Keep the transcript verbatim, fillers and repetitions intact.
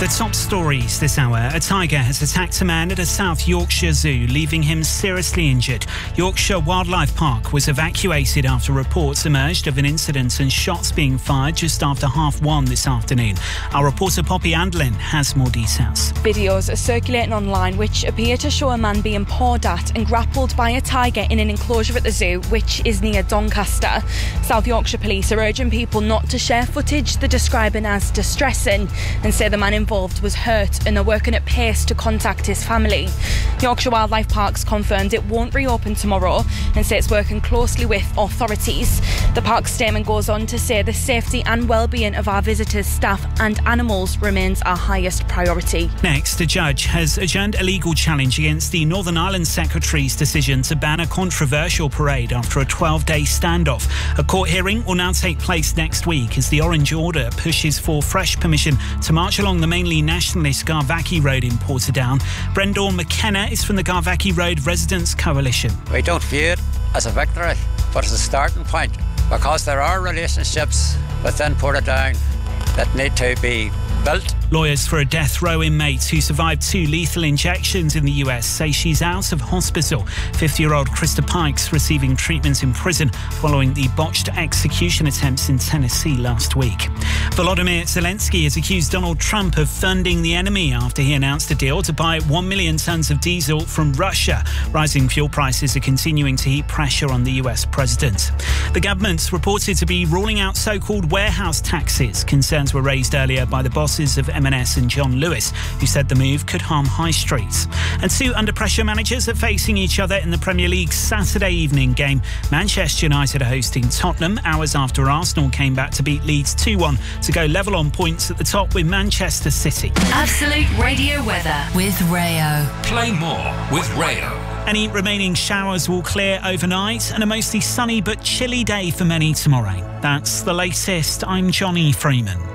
The top stories this hour. A tiger has attacked a man at a South Yorkshire zoo, leaving him seriously injured. Yorkshire Wildlife Park was evacuated after reports emerged of an incident and shots being fired just after half one this afternoon. Our reporter Poppy Andlin has more details. Videos are circulating online which appear to show a man being pawed at and grappled by a tiger in an enclosure at the zoo, which is near Doncaster. South Yorkshire Police are urging people not to share footage they're describing as distressing and say the man involved was hurt and are working at pace to contact his family. Yorkshire Wildlife Parks confirmed it won't reopen tomorrow and say it's working closely with authorities. The park's statement goes on to say the safety and well-being of our visitors, staff and animals remains our highest priority. Next, a judge has adjourned a legal challenge against the Northern Ireland Secretary's decision to ban a controversial parade after a twelve-day standoff. A court hearing will now take place next week as the Orange Order pushes for fresh permission to march along the mainly nationalist Garvaghy Road in Portadown. Brendan McKenna is from the Garvaghy Road Residents Coalition. We don't view it as a victory, but as a starting point, because there are relationships within Portadown that need to be built. Lawyers for a death row inmate who survived two lethal injections in the U S say she's out of hospital. fifty-year-old Krista Pikes receiving treatment in prison following the botched execution attempts in Tennessee last week. Volodymyr Zelensky has accused Donald Trump of funding the enemy after he announced a deal to buy one million tonnes of diesel from Russia. Rising fuel prices are continuing to heap pressure on the U S president. The government's reported to be ruling out so-called warehouse taxes. Concerns were raised earlier by the bosses of M and S and John Lewis, who said the move could harm high streets. And two under-pressure managers are facing each other in the Premier League's Saturday evening game. Manchester United are hosting Tottenham hours after Arsenal came back to beat Leeds two one to go level on points at the top with Manchester City. Absolute Radio weather with Rayo. Play more with Rayo. Any remaining showers will clear overnight and a mostly sunny but chilly day for many tomorrow. That's the latest. I'm Johnny Freeman.